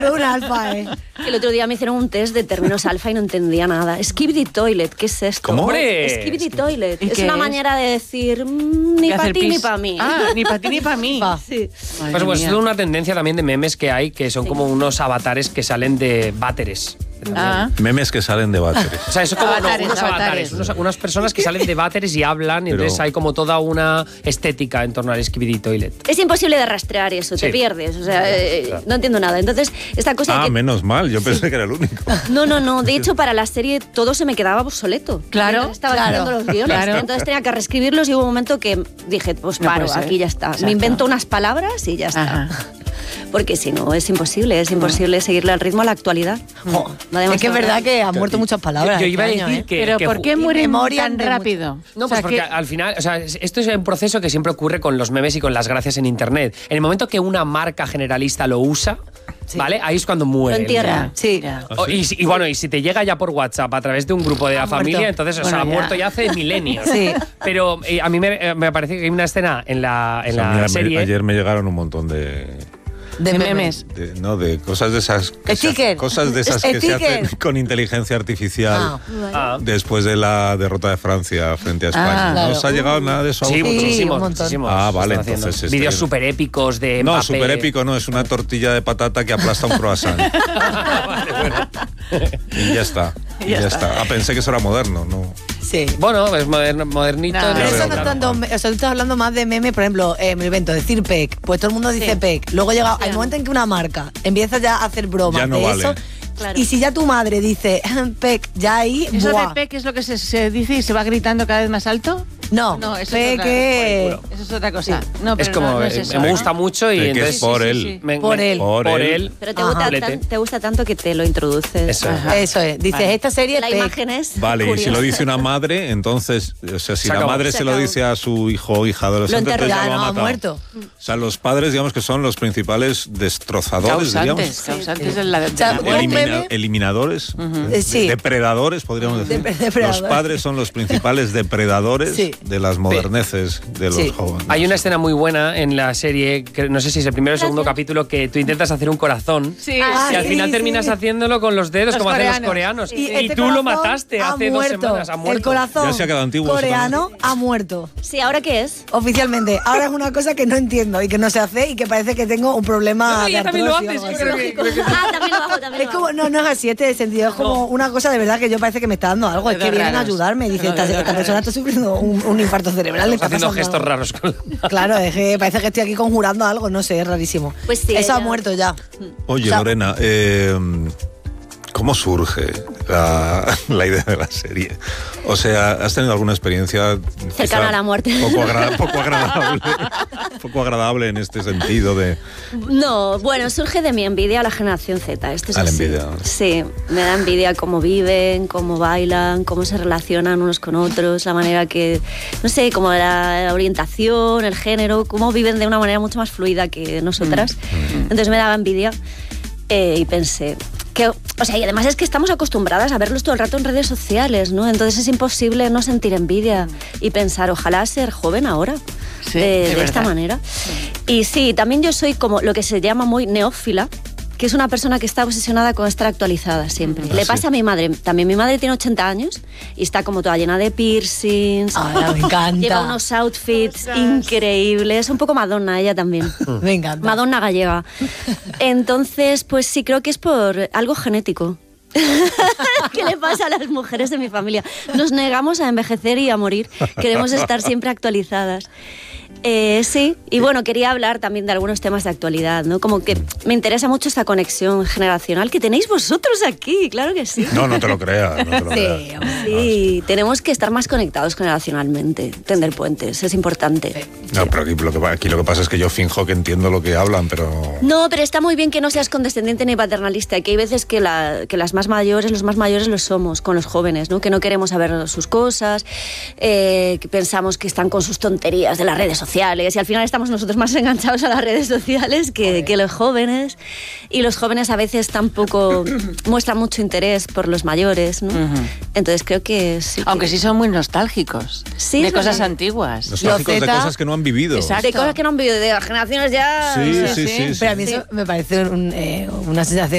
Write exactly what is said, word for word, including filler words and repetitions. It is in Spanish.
Un alfa, ¿eh? El otro día me hicieron un test de términos alfa y no entendía nada. Skibidi toilet, ¿qué es esto? ¿Cómo? Skibidi toilet. Es qué una es? manera de decir mmm, ni para ti ni para mí. Ah, ni para ti ni para mí. Sí. Pues, pues es una tendencia también de memes que hay, que son Sí. como unos avatares que salen de váteres. Ah. Memes que salen de váteres. O sea, eso como Avatares, no, unos avatares. avatares, unos- unas personas que salen de váteres y hablan, y Pero- entonces hay como toda una estética en torno al Skibidi Toilet. Es imposible de rastrear eso, Sí. te pierdes. O sea, eh, no entiendo nada. Entonces, esta cosa Ah, de que... menos mal, yo pensé que era el único. No, no, no. De hecho, para la serie todo se me quedaba obsoleto. Claro, Mientras estaba claro, escribiendo los guiones. claro. Entonces tenía que reescribirlos y hubo un momento que dije, pues No paro, puede ser. aquí ya está. Exacto. Me invento unas palabras y ya está. Ajá. Porque si no, es imposible. Es imposible seguirle al ritmo a la actualidad. Jo, va Es que es demasiado verdad rápido. que han muerto muchas palabras. Yo, yo iba a este año, decir ¿eh? que... Pero que ¿por ju- qué mueren memoria tan de rápido? No, O pues sea, porque que- al final, o sea, es- esto es un proceso que siempre ocurre con los memes y con las gracias en internet. En el momento que una marca generalista lo usa, Sí. ¿vale? Ahí es cuando muere. Lo entierra. Sí. Ya. O- y, si- y bueno, y si te llega ya por WhatsApp a través de un grupo de la Ha familia, muerto. entonces o Bueno, sea, ha ya. muerto ya hace milenios. Sí. Pero eh, a mí me, eh, me parece que hay una escena en la, en O sea, la mira, me- serie. ayer me llegaron un montón de, De de memes. memes. de- no, de cosas de esas que se, Sticker. cosas de esas que se Sticker. hacen con inteligencia artificial Ah. Ah. después de la derrota de Francia frente a España. Ah, ¿No os ha claro. llegado nada de eso? a Sí, vosotros? muchísimos, un montón. muchísimos. Ah, vale, Están haciendo entonces este- vídeos súper épicos de No, Mbappé. súper épico no, es una tortilla de patata que aplasta un croissant. Vale, bueno. Y ya está. Y ya, está. Ah, pensé que eso era moderno, ¿no? Sí. Bueno, es moderno, modernito. No, Pero Ya eso veo, no claro. tanto, o sea, tú estás hablando más de memes, por ejemplo, eh, me invento, decir pec, pues todo el mundo dice Sí. pec. Luego llega, Sí. hay momento en que una marca empieza ya a hacer bromas Ya no de vale. eso. Claro. Y si ya tu madre dice pec, ya ahí, ¿Eso ¡buah! de P, que es lo que se, se dice y se va gritando cada vez más alto? No, No, eso pe es otra, que... Eso es otra cosa. No, Es pero como, no, no es eh, eso, me ¿eh? gusta mucho y De que entonces... es por sí, él. sí, sí. me- Por me- él. Por, Por él. él. Pero te Ajá. gusta, Doblete. tan- te gusta tanto que te lo introduces. Eso es. Ajá. Eso es, dices, Vale. esta serie es La pec. imagen es Vale, y si curiosa. lo dice una madre, entonces, o sea, si Se la acabó. madre Se se lo acabó. dice a su hijo o hija adolescente, Lo entonces ya enterra, lo ha no, ha matado. muerto. O sea, los padres, digamos que son los principales destrozadores, Causantes, digamos. causantes de la, de O sea, la un muerte. Elimina- meme- eliminadores, Eh, de- sí. depredadores, podríamos decir. Dep- depredadores. Los padres son los principales depredadores Sí. de las moderneces de los Sí. jóvenes. Hay una escena muy buena en la serie, que no sé si es el primero o el segundo Gracias. capítulo, que tú intentas hacer un corazón Sí. Ah, y al sí, final sí. terminas haciéndolo con los dedos, Los como hacen los coreanos. coreanos. Y, este tú lo corazón mataste ha hace dos muerto. semanas. Ha muerto. El corazón Ya se ha quedado antiguo eso coreano también. ha muerto. Sí, ¿ahora qué es? Oficialmente. Ahora es una cosa que no entiendo y que no se hace y que parece que tengo un problema. No, no, de ya también lo artrosis o haces, algo yo así. creo que- Ah, también lo hago, también Es lo como, hago. no, no es así este sentido, es como una cosa de verdad que yo parece que me está dando algo, es que Dedos vienen a raros. ayudarme, dice, esta, Dedos esta raros. persona está sufriendo un, un infarto cerebral, le Estamos está haciendo pasando gestos algo. raros con la... Claro, es que parece que estoy aquí conjurando algo, no sé, es rarísimo. Pues sí, Eso ha ella- muerto ya. Oye, O sea- Lorena, eh, ¿cómo surge la, la idea de la serie? O sea, ¿has tenido alguna experiencia Cercana quizá a la muerte. Poco, agra- poco agradable, poco agradable en este sentido de... No, bueno, surge de mi envidia a la generación Z. Esto es A la así. envidia. Sí, me da envidia cómo viven, cómo bailan, cómo se relacionan unos con otros, la manera que, no sé, como la, la orientación, el género, cómo viven de una manera mucho más fluida que nosotras. Entonces me daba envidia eh, y pensé... Que, o sea, y además es que estamos acostumbradas a verlos todo el rato en redes sociales, ¿no? Entonces es imposible no sentir envidia y pensar, ojalá ser joven ahora, Sí, de, de de esta verdad. manera. Y sí, también yo soy como lo que se llama muy neófila, que es una persona que está obsesionada con estar actualizada siempre. Ah, Le sí. pasa a mi madre también. Mi madre tiene ochenta años y está como toda llena de piercings. Ahora me encanta. Lleva unos outfits increíbles. Un poco Madonna ella también. Me encanta. Madonna gallega. Entonces, pues sí, creo que es por algo genético. ¿Qué le pasa a las mujeres de mi familia? Nos negamos a envejecer y a morir. Queremos estar siempre actualizadas. Eh, sí, y bueno, quería hablar también de algunos temas de actualidad, ¿no? Como que me interesa mucho esta conexión generacional que tenéis vosotros aquí, claro que sí. No, no te lo creas, no te lo Sí, creas. hombre. Sí, tenemos que estar más conectados generacionalmente, tender puentes, es importante. No, pero aquí lo, que, aquí lo que pasa es que yo finjo que entiendo lo que hablan, pero... No, pero está muy bien que no seas condescendiente ni paternalista, que hay veces que, la, que las más mayores, los más mayores lo somos con los jóvenes, ¿no? Que no queremos saber sus cosas, eh, que pensamos que están con sus tonterías de las redes sociales y al final estamos nosotros más enganchados a las redes sociales que, que los jóvenes, y los jóvenes a veces tampoco muestran mucho interés por los mayores, ¿no? Ujú. Entonces creo que sí. que- Aunque sí son muy nostálgicos. Sí, de es cosas verdad. antiguas. Nostálgicos de Zeta- cosas que no han vivido. Exacto. De cosas que no han vivido, de las generaciones ya... Sí, Sí, sí, sí. sí, sí. Pero a mí eso me parece un, eh, una sensación